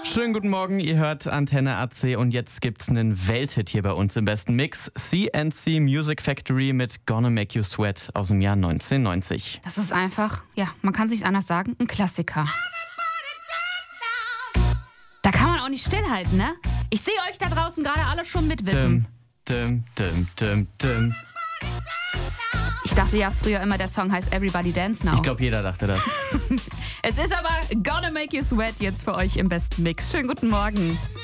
Schönen guten Morgen, ihr hört Antenne AC und jetzt gibt's einen Welthit hier bei uns im besten Mix. CNC Music Factory mit Gonna Make You Sweat aus dem Jahr 1990. Das ist einfach, ja, man kann sich's anders sagen, ein Klassiker. Da kann man auch nicht stillhalten, ne? Ich sehe euch da draußen gerade alle schon mitwippen. Dim, dim, dim, dim. Ich dachte ja früher immer, der Song heißt Everybody Dance Now. Ich glaube, jeder dachte das. Es ist aber Gonna Make You Sweat jetzt für euch im besten Mix. Schönen guten Morgen.